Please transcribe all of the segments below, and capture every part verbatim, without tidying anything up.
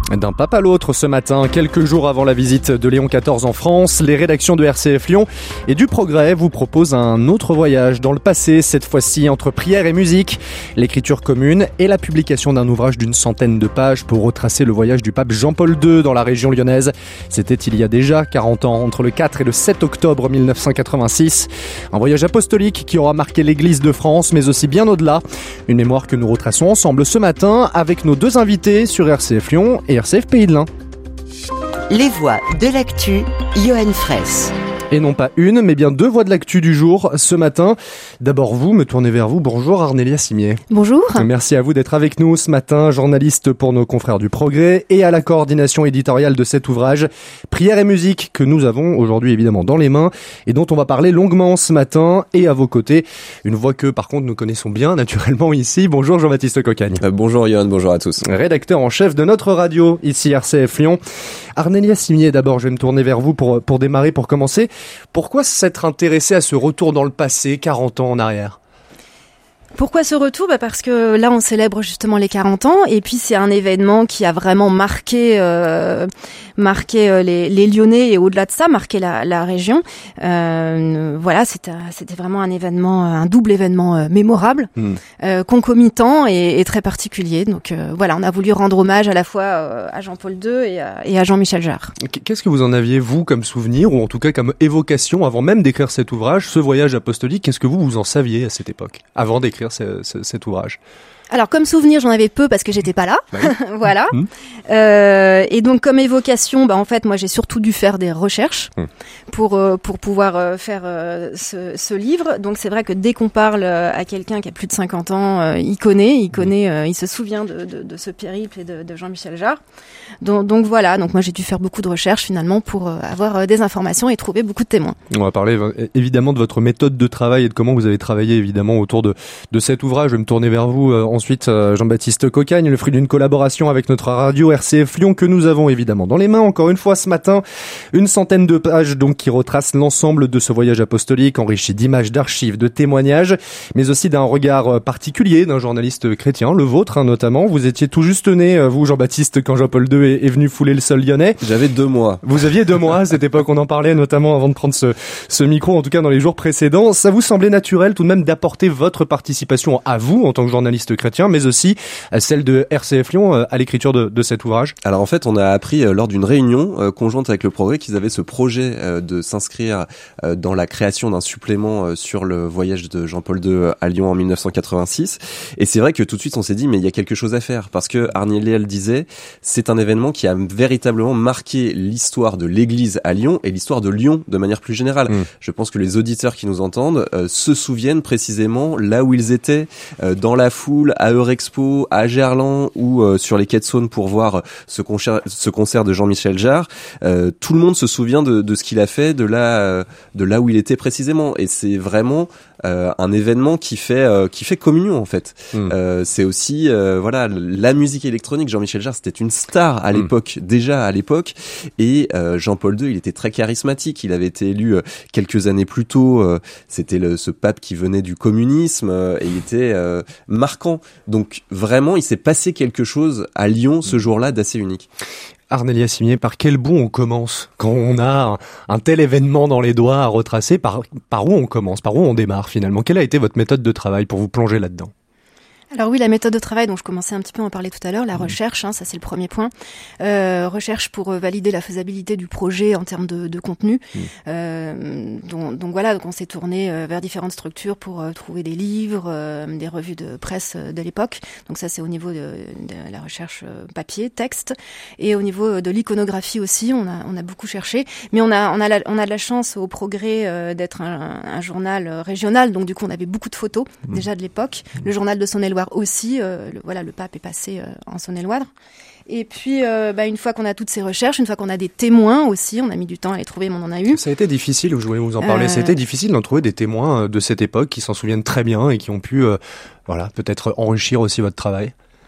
D'un pape à l'autre ce matin, quelques jours avant la visite de Léon quatorze en France, les rédactions de R C F Lyon et du Progrès vous proposent un autre voyage dans le passé, cette fois-ci entre prière et musique, l'écriture commune et la publication d'un ouvrage d'une centaine de pages pour retracer le voyage du pape Jean-Paul deux dans la région lyonnaise. C'était il y a déjà quarante ans, entre le quatre et le sept octobre mille neuf cent quatre-vingt-six. Un voyage apostolique qui aura marqué l'Église de France, mais aussi bien au-delà. Une mémoire que nous retraçons ensemble ce matin avec nos deux invités sur R C F Lyon et R C F Pays de l'Ain. Les voix de l'actu, Johan Fraisse. Et non pas une, mais bien deux voix de l'actu du jour ce matin. D'abord vous, me tournez vers vous. Bonjour Arnélia Cimier. Bonjour. Merci à vous d'être avec nous ce matin, journaliste pour nos confrères du Progrès et à la coordination éditoriale de cet ouvrage, Prière et musique, que nous avons aujourd'hui évidemment dans les mains et dont on va parler longuement ce matin. Et à vos côtés, une voix que par contre nous connaissons bien naturellement ici. Bonjour Jean-Baptiste Cocagne. Euh, bonjour Johan, bonjour à tous. Rédacteur en chef de notre radio, ici R C F Lyon. Arnélia Cimier, d'abord je vais me tourner vers vous pour, pour démarrer, pour commencer. Pourquoi s'être intéressé à ce retour dans le passé, quarante ans en arrière ? Pourquoi ce retour ? Bah parce que là, on célèbre justement les quarante ans, et puis c'est un événement qui a vraiment marqué, euh, marqué euh, les, les Lyonnais et au-delà de ça, marqué la, la région. Euh, voilà, c'était, c'était vraiment un événement, un double événement euh, mémorable, mmh. euh, concomitant et, et très particulier. Donc euh, voilà, on a voulu rendre hommage à la fois euh, à Jean-Paul deux et à, et à Jean-Michel Jarre. Qu'est-ce que vous en aviez vous comme souvenir, ou en tout cas comme évocation avant même d'écrire cet ouvrage, ce voyage apostolique ? Qu'est-ce que vous vous en saviez à cette époque, avant d'écrire Ce, ce, cet ouvrage? Alors comme souvenir, j'en avais peu parce que j'étais pas là, oui. voilà. Mmh. Euh, et donc comme évocation, bah en fait moi j'ai surtout dû faire des recherches mmh. pour euh, pour pouvoir euh, faire euh, ce, ce livre. Donc c'est vrai que dès qu'on parle euh, à quelqu'un qui a plus de cinquante ans, euh, il connaît, il connaît, euh, il se souvient de, de, de ce périple et de, de Jean-Michel Jarre. Donc, donc voilà, donc moi j'ai dû faire beaucoup de recherches finalement pour euh, avoir euh, des informations et trouver beaucoup de témoins. On va parler euh, évidemment de votre méthode de travail et de comment vous avez travaillé évidemment autour de de cet ouvrage. Je vais me tourner vers vous. Euh, Ensuite, Jean-Baptiste Cocagne, le fruit d'une collaboration avec notre radio R C F Lyon que nous avons évidemment dans les mains. Encore une fois ce matin, une centaine de pages donc qui retracent l'ensemble de ce voyage apostolique, enrichi d'images, d'archives, de témoignages, mais aussi d'un regard particulier d'un journaliste chrétien, le vôtre hein, notamment. Vous étiez tout juste né, vous Jean-Baptiste, quand Jean-Paul deux est, est venu fouler le sol lyonnais. J'avais deux mois. Vous aviez deux mois à cette époque, on en parlait notamment avant de prendre ce, ce micro, en tout cas dans les jours précédents. Ça vous semblait naturel tout de même d'apporter votre participation à vous en tant que journaliste chrétien, mais aussi à celle de R C F Lyon à l'écriture de, de cet ouvrage? Alors en fait, on a appris euh, lors d'une réunion euh, conjointe avec le Progrès qu'ils avaient ce projet euh, de s'inscrire euh, dans la création d'un supplément euh, sur le voyage de Jean-Paul deux à Lyon en mille neuf cent quatre-vingt-six. Et c'est vrai que tout de suite, on s'est dit, mais il y a quelque chose à faire. Parce que Arnélia le disait, c'est un événement qui a véritablement marqué l'histoire de l'Église à Lyon et l'histoire de Lyon de manière plus générale. Mmh. Je pense que les auditeurs qui nous entendent euh, se souviennent précisément là où ils étaient, euh, dans la foule, à Eurexpo, à Gerland ou euh, sur les quais de Saône pour voir ce concert, ce concert de Jean-Michel Jarre. Euh, tout le monde se souvient de, de ce qu'il a fait, de là, euh, de là où il était précisément. Et c'est vraiment euh, un événement qui fait, euh, qui fait communion en fait. Mmh. Euh, c'est aussi, euh, voilà, la musique électronique. Jean-Michel Jarre, c'était une star à l'époque, mmh. déjà à l'époque. Et euh, Jean-Paul deux, il était très charismatique. Il avait été élu euh, quelques années plus tôt. Euh, c'était le, ce pape qui venait du communisme euh, et il était euh, marquant. Donc vraiment, il s'est passé quelque chose à Lyon ce jour-là d'assez unique. Arnélia Cimier, par quel bout on commence quand on a un, un tel événement dans les doigts à retracer? Par, par où on commence? Par où on démarre finalement? Quelle a été votre méthode de travail pour vous plonger là-dedans? Alors oui, la méthode de travail dont je commençais un petit peu à en parler tout à l'heure, la recherche, hein, ça c'est le premier point. Euh, recherche pour euh, valider la faisabilité du projet en termes de, de contenu. Mmh. Euh, donc, donc voilà, donc on s'est tourné euh, vers différentes structures pour euh, trouver des livres, euh, des revues de presse euh, de l'époque. Donc ça c'est au niveau de, de la recherche euh, papier, texte, et au niveau de l'iconographie aussi, on a on a beaucoup cherché. Mais on a on a la, on a de la chance au Progrès euh, d'être un, un journal régional, donc du coup on avait beaucoup de photos mmh. déjà de l'époque. Mmh. Le journal de Saône-et-Loire aussi, euh, le, voilà, le pape est passé euh, en Saône-et-Loire. Et puis, euh, bah, une fois qu'on a toutes ces recherches, une fois qu'on a des témoins aussi, on a mis du temps à les trouver, mais on en a eu. Ça a été difficile, je voulais vous en parler, euh... ça a été difficile d'en trouver des témoins de cette époque qui s'en souviennent très bien et qui ont pu, euh, voilà, peut-être enrichir aussi votre travail.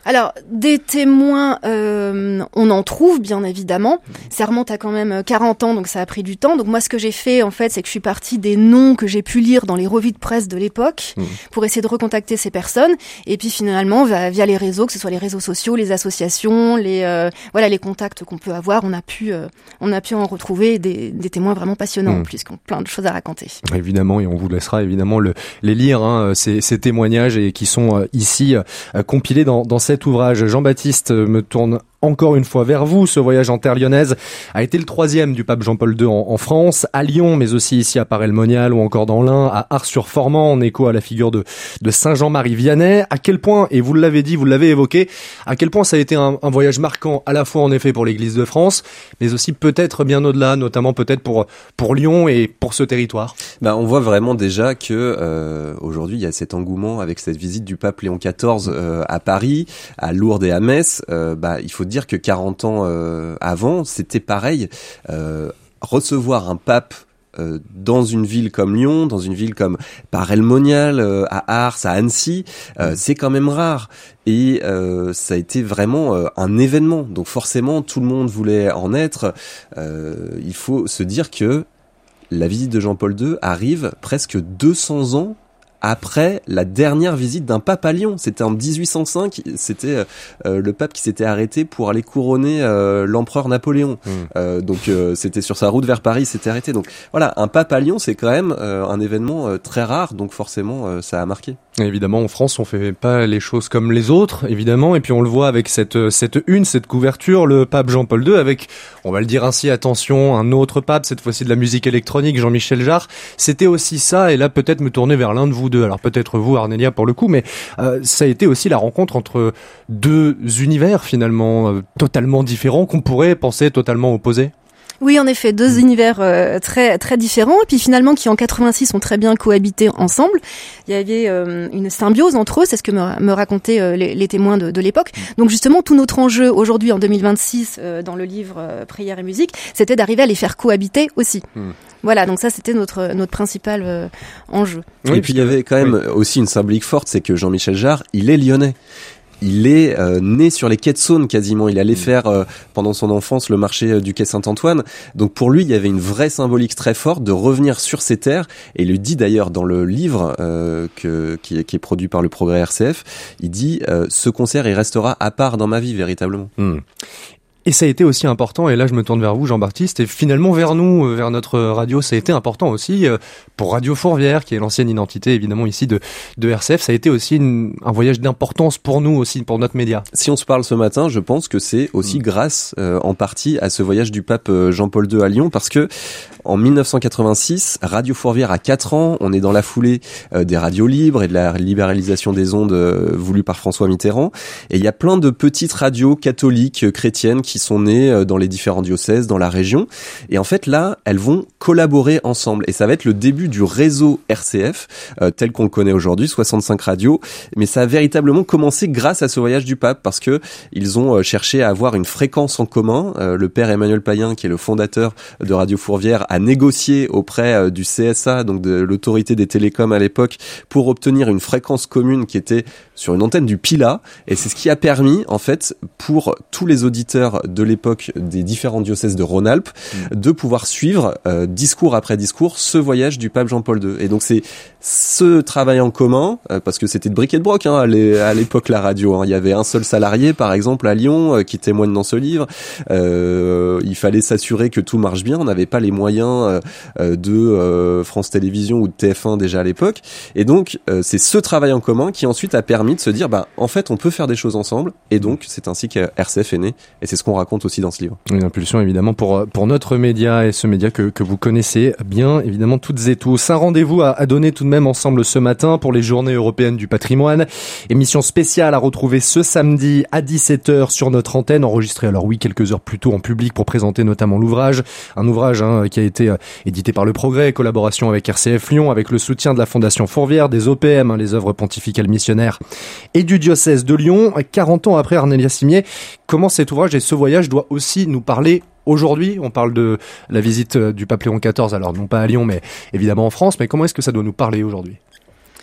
Alors, des témoins, euh, on en trouve, bien évidemment. Ça remonte à quand même quarante ans, donc ça a pris du temps. Donc moi, ce que j'ai fait, en fait, c'est que je suis partie des noms que j'ai pu lire dans les revues de presse de l'époque mmh. pour essayer de recontacter ces personnes. Et puis finalement, via, via les réseaux, que ce soit les réseaux sociaux, les associations, les euh, voilà, les contacts qu'on peut avoir, on a pu, euh, on a pu en retrouver des, des témoins vraiment passionnants, mmh. puisqu'ils ont plein de choses à raconter. Évidemment, et on vous laissera évidemment le, les lire, hein, ces, ces témoignages et qui sont euh, ici euh, compilés dans, dans cette ouvrage. Jean-Baptiste me tourne encore une fois vers vous. Ce voyage en terre lyonnaise a été le troisième du pape Jean-Paul deux en, en France, à Lyon, mais aussi ici à Paray-le-Monial ou encore dans l'Ain, à Ars-sur-Formant, en écho à la figure de, de Saint Jean-Marie Vianney. À quel point, et vous l'avez dit, vous l'avez évoqué, à quel point ça a été un, un voyage marquant à la fois en effet pour l'Église de France, mais aussi peut-être bien au-delà, notamment peut-être pour, pour Lyon et pour ce territoire. Bah, on voit vraiment déjà que euh, aujourd'hui il y a cet engouement avec cette visite du pape Léon quatorze euh, à Paris, à Lourdes et à Metz. Euh, bah, il faut dire que quarante ans euh, avant, c'était pareil. Euh, recevoir un pape euh, dans une ville comme Lyon, dans une ville comme Paray-le-Monial, euh, à Ars, à Annecy, euh, c'est quand même rare. Et euh, ça a été vraiment euh, un événement. Donc forcément, tout le monde voulait en être. Euh, il faut se dire que la visite de Jean-Paul deux arrive presque deux cents ans après la dernière visite d'un pape à Lyon. C'était en dix-huit cent cinq, c'était euh, le pape qui s'était arrêté pour aller couronner euh, l'empereur Napoléon. Mmh. Euh, donc euh, c'était sur sa route vers Paris, il s'était arrêté. Donc voilà, un pape à Lyon, c'est quand même euh, un événement euh, très rare, donc forcément euh, ça a marqué. Et évidemment, en France, on fait pas les choses comme les autres, évidemment, et puis on le voit avec cette cette une, cette couverture, le pape Jean-Paul deux, avec, on va le dire ainsi, attention, un autre pape, cette fois-ci de la musique électronique, Jean-Michel Jarre. C'était aussi ça, et là peut-être me tourner vers l'un de vous deux. Alors peut-être vous, Arnélia, pour le coup, mais euh, ça a été aussi la rencontre entre deux univers finalement euh, totalement différents, qu'on pourrait penser totalement opposés. Oui, en effet, deux univers euh, très très différents, et puis finalement qui en quatre-vingt-six ont très bien cohabité ensemble. Il y avait euh, une symbiose entre eux, c'est ce que me, me racontaient euh, les, les témoins de, de l'époque. Donc justement, tout notre enjeu aujourd'hui, en deux mille vingt-six, euh, dans le livre euh, Prière et musique, c'était d'arriver à les faire cohabiter aussi. Mmh. Voilà, donc ça c'était notre notre principal euh, enjeu. Oui, et puis il y avait quand même oui. aussi une symbolique forte, c'est que Jean-Michel Jarre, il est lyonnais. Il est euh, né sur les quais de Saône quasiment. Il allait faire euh, pendant son enfance le marché euh, du quai Saint-Antoine. Donc pour lui, il y avait une vraie symbolique très forte de revenir sur ses terres. Et il le dit d'ailleurs dans le livre euh, que, qui, est, qui est produit par le Progrès R C F. Il dit euh, ce concert, il restera à part dans ma vie véritablement. Mmh. Et ça a été aussi important, et là je me tourne vers vous Jean-Baptiste, et finalement vers nous, vers notre radio, ça a été important aussi pour Radio Fourvière, qui est l'ancienne identité évidemment ici de, de R C F, ça a été aussi une, un voyage d'importance pour nous aussi, pour notre média. Si on se parle ce matin, je pense que c'est aussi mmh. grâce euh, en partie à ce voyage du pape Jean-Paul deux à Lyon, parce que en dix-neuf cent quatre-vingt-six, Radio Fourvière a quatre ans, on est dans la foulée euh, des radios libres et de la libéralisation des ondes euh, voulue par François Mitterrand, et il y a plein de petites radios catholiques, euh, chrétiennes, qui sont nées dans les différents diocèses, dans la région. Et en fait, là, elles vont collaborer ensemble. Et ça va être le début du réseau R C F, euh, tel qu'on le connaît aujourd'hui, soixante-cinq radios. Mais ça a véritablement commencé grâce à ce voyage du pape, parce que ils ont cherché à avoir une fréquence en commun. Euh, le père Emmanuel Payen, qui est le fondateur de Radio Fourvière, a négocié auprès euh, du C S A, donc de l'autorité des télécoms à l'époque, pour obtenir une fréquence commune qui était sur une antenne du Pilat. Et c'est ce qui a permis, en fait, pour tous les auditeurs de l'époque des différents diocèses de Rhône-Alpes, mmh. de pouvoir suivre euh, discours après discours ce voyage du pape Jean-Paul deux. Et donc c'est ce travail en commun, euh, parce que c'était de bric et de broc hein, à l'époque la radio. Hein. Il y avait un seul salarié par exemple à Lyon euh, qui témoigne dans ce livre. Euh, il fallait s'assurer que tout marche bien. On n'avait pas les moyens euh, de euh, France Télévisions ou de T F un déjà à l'époque. Et donc euh, c'est ce travail en commun qui ensuite a permis de se dire bah en fait on peut faire des choses ensemble. Et donc c'est ainsi que R C F est né. Et c'est ce qu'on raconte aussi dans ce livre. Une impulsion évidemment pour pour notre média et ce média que que vous connaissez bien évidemment toutes et tous. Un rendez-vous à, à donner tout de même ensemble ce matin pour les Journées européennes du patrimoine. Émission spéciale à retrouver ce samedi à dix-sept heures sur notre antenne, enregistrée alors oui quelques heures plus tôt en public pour présenter notamment l'ouvrage, un ouvrage hein, qui a été euh, édité par le Progrès, collaboration avec R C F Lyon, avec le soutien de la Fondation Fourvière, des O P M, hein, les œuvres pontificales missionnaires et du diocèse de Lyon. quarante ans après, Arnélia Cimier, comment cet ouvrage et ce voyage doit aussi nous parler aujourd'hui? On parle de la visite du pape Léon quatorze, alors non pas à Lyon, mais évidemment en France, mais comment est-ce que ça doit nous parler aujourd'hui?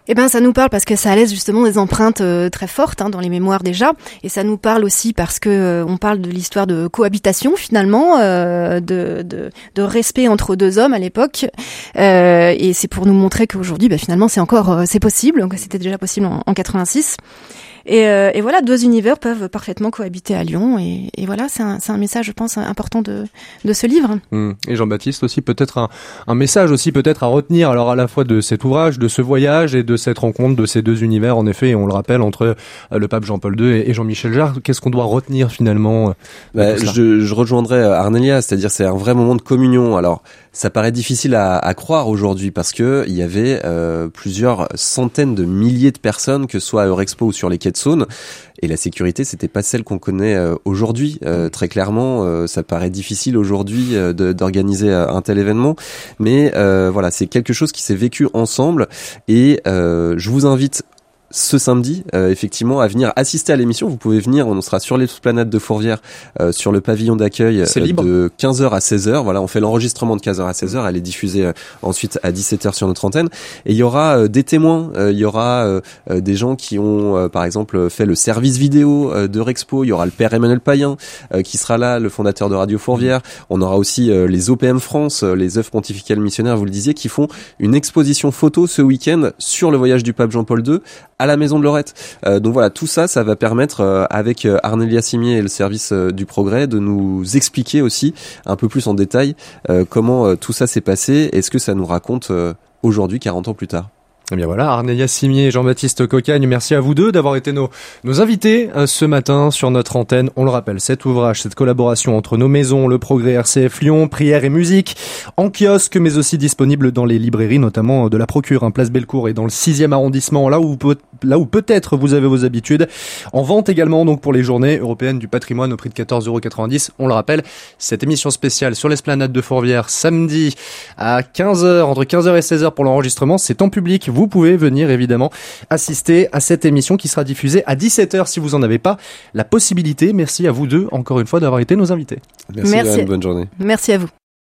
Eh ben, ça nous parle parce que ça laisse justement des empreintes euh, très fortes hein, dans les mémoires déjà, et ça nous parle aussi parce que euh, on parle de l'histoire de cohabitation finalement, euh, de, de de respect entre deux hommes à l'époque, euh, et c'est pour nous montrer qu'aujourd'hui, bah, finalement, c'est encore euh, c'est possible, donc c'était déjà possible en, en quatre-vingt-six. Et, euh, et voilà, deux univers peuvent parfaitement cohabiter à Lyon. Et, et voilà, c'est un, c'est un message, je pense, important de, de ce livre. Mmh. Et Jean-Baptiste aussi, peut-être un, un message aussi peut-être à retenir, alors à la fois de cet ouvrage, de ce voyage et de cette rencontre de ces deux univers, en effet, et on le rappelle, entre le pape Jean-Paul deux et, et Jean-Michel Jarre. Qu'est-ce qu'on doit retenir finalement? Bah, je, je rejoindrais Arnelia, c'est-à-dire c'est un vrai moment de communion. Alors, ça paraît difficile à, à croire aujourd'hui parce que il y avait euh, plusieurs centaines de milliers de personnes, que ce soit à Eurexpo ou sur les quais de Saône, et la sécurité, c'était pas celle qu'on connaît euh, aujourd'hui. Euh, très clairement, euh, ça paraît difficile aujourd'hui euh, de, d'organiser un tel événement, mais euh, voilà, c'est quelque chose qui s'est vécu ensemble, et euh, je vous invite ce samedi, euh, effectivement, à venir assister à l'émission. Vous pouvez venir, on sera sur l'esplanade de Fourvière, euh, sur le pavillon d'accueil, euh, de quinze heures à seize heures. Voilà, on fait l'enregistrement de quinze heures à seize heures, elle est diffusée euh, ensuite à dix-sept heures sur notre antenne. Et il y aura euh, des témoins, euh, il y aura euh, euh, des gens qui ont, euh, par exemple, fait le service vidéo euh, de Rexpo. Il y aura le père Emmanuel Payen euh, qui sera là, le fondateur de Radio Fourvière. On aura aussi euh, les O P M France, euh, les œuvres pontificales missionnaires, vous le disiez, qui font une exposition photo ce week-end sur le voyage du pape Jean-Paul deux à la Maison de Lorette. Euh, donc voilà, tout ça, ça va permettre, euh, avec euh, Arnelia Simier et le service euh, du Progrès, de nous expliquer aussi un peu plus en détail euh, comment euh, tout ça s'est passé et ce que ça nous raconte euh, aujourd'hui, quarante ans plus tard. Eh bien voilà, Arnelia Simier et Jean-Baptiste Cocagne, merci à vous deux d'avoir été nos, nos invités euh, ce matin sur notre antenne. On le rappelle, cet ouvrage, cette collaboration entre nos maisons, le Progrès, R C F Lyon, Prière et Musique, en kiosque, mais aussi disponible dans les librairies, notamment de la Procure, hein, Place Bellecour et dans le sixième arrondissement, là où, peut, là où peut-être vous avez vos habitudes. En vente également, donc, pour les journées européennes du patrimoine au prix de quatorze euros quatre-vingt-dix. On le rappelle, cette émission spéciale sur l'esplanade de Fourvière, samedi à quinze heures, entre quinze heures et seize heures pour l'enregistrement, c'est en public. Vous pouvez venir évidemment assister à cette émission qui sera diffusée à dix-sept heures si vous en avez pas la possibilité. Merci à vous deux encore une fois d'avoir été nos invités. Merci, Merci. Johan, bonne journée. Merci à vous.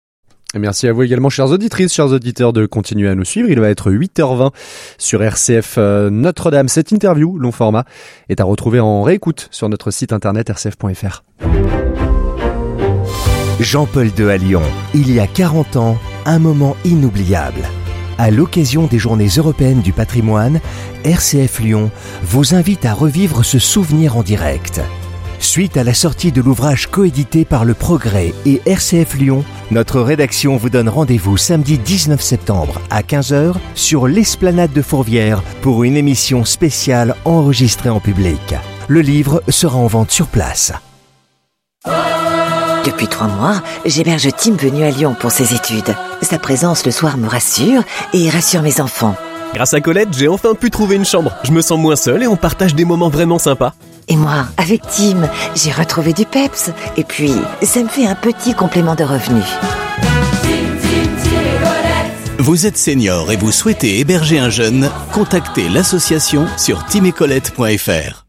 Et merci à vous également, chères auditrices, chers auditeurs, de continuer à nous suivre. Il va être huit heures vingt sur R C F Notre-Dame. Cette interview, long format, est à retrouver en réécoute sur notre site internet r c f point f r. Jean-Paul deux à Lyon, il y a quarante ans, un moment inoubliable. À l'occasion des Journées européennes du patrimoine, R C F Lyon vous invite à revivre ce souvenir en direct. Suite à la sortie de l'ouvrage coédité par Le Progrès et R C F Lyon, notre rédaction vous donne rendez-vous samedi dix-neuf septembre à quinze heures sur l'esplanade de Fourvière pour une émission spéciale enregistrée en public. Le livre sera en vente sur place. Depuis trois mois, j'héberge Tim venu à Lyon pour ses études. Sa présence le soir me rassure et rassure mes enfants. Grâce à Colette, j'ai enfin pu trouver une chambre. Je me sens moins seul et on partage des moments vraiment sympas. Et moi, avec Tim, j'ai retrouvé du peps. Et puis, ça me fait un petit complément de revenus. Vous êtes senior et vous souhaitez héberger un jeune? Contactez l'association sur tim et colette point f r.